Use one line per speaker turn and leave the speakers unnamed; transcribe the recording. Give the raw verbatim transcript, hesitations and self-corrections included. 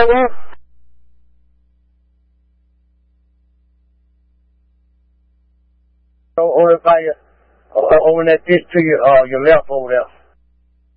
Over by, uh, over in that ditch to your, uh, your left over there.